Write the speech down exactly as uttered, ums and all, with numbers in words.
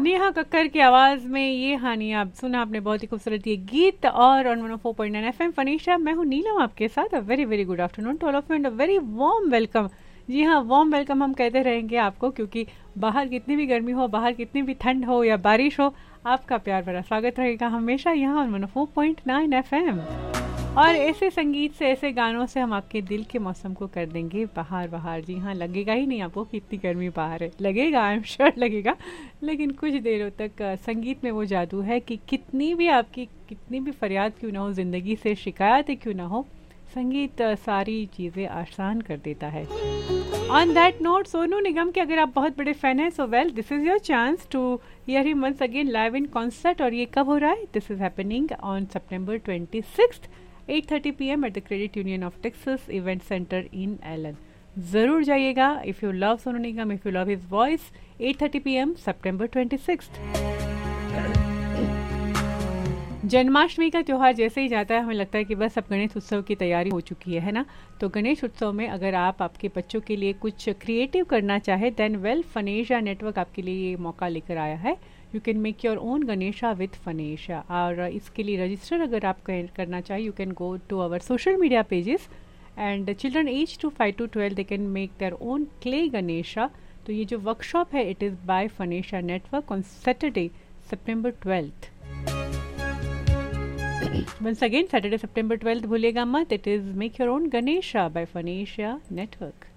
नेहा कक्कर की आवाज में ये हानि आप सुना आपने, बहुत ही खूबसूरत ये गीत। और on one O four point nine F M फनीशा, मैं हूँ नीलम आपके साथ। A very very good afternoon to all of you and a very warm welcome. जी हाँ, वार्म वेलकम हम कहते रहेंगे आपको, क्योंकि बाहर कितनी भी गर्मी हो, बाहर कितनी भी ठंड हो या बारिश हो, आपका प्यार भरा स्वागत रहेगा हमेशा यहाँ on one O four point nine F M. और ऐसे संगीत से, ऐसे गानों से हम आपके दिल के मौसम को कर देंगे बाहर बाहर। जी हाँ, लगेगा ही नहीं आपको कि इतनी गर्मी बाहर है, लगेगा, आई एम श्योर लगेगा, लेकिन कुछ देरों तक संगीत में वो जादू है कि कितनी भी आपकी कितनी भी फरियाद क्यों ना हो, ज़िंदगी से शिकायतें क्यों ना हो, संगीत सारी चीज़ें आसान कर देता है। On that note, Sonu Nigam के अगर आप बहुत बड़े फैन हैं, so well this is your chance to hear him once again live in concert. और ये कब हो रहा है? This is happening on September twenty sixth eight thirty p m at the Credit Union of Texas Event Center in Allen. ज़रूर जाइएगा if you love Sonu Nigam, if you love his voice. eight thirty p m September twenty-sixth. Janmashtami का त्यौहार जैसे ही जाता है, हमें लगता है कि बस अब गणेश उत्सव की तैयारी हो चुकी है है ना। तो गणेश उत्सव में अगर आप आपके बच्चों के लिए कुछ क्रिएटिव करना चाहे, देन वेल फनेशा नेटवर्क आपके लिए ये मौका लेकर आया है। You can make your own Ganesha with फनेशा। और इसके लिए रजिस्टर अगर आप करना चाहे, you can go to our social media pages and children as to five to twelve they can make their own clay Ganesha. तो ये जो वर्कशॉप है, it is by फनेशा network on Saturday September twelfth. Once again, Saturday, September twelfth, भूलिएगा मत, it is Make Your Own Ganesha by Phanesia Network.